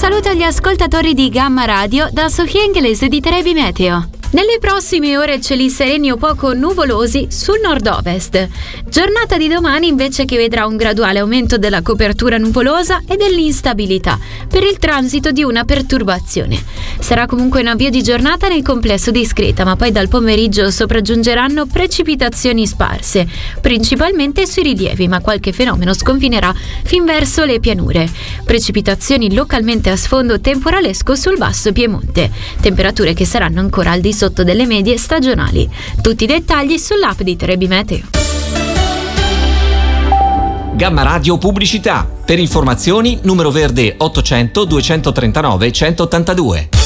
saluto agli ascoltatori di Gamma Radio da Sofia Inglese di Trebi Meteo. Nelle prossime ore cieli sereni o poco nuvolosi sul nord-ovest. Giornata di domani invece che vedrà un graduale aumento della copertura nuvolosa e dell'instabilità per il transito di una perturbazione. Sarà comunque un avvio di giornata nel complesso discreta, ma poi dal pomeriggio sopraggiungeranno precipitazioni sparse, principalmente sui rilievi, ma qualche fenomeno sconfinerà fin verso le pianure. Precipitazioni localmente a sfondo temporalesco sul basso Piemonte. Temperature che saranno ancora al di sotto delle medie stagionali. Tutti i dettagli sull'app di Trebi Meteo. Gamma Radio Pubblicità. Per informazioni numero verde 800 239 182.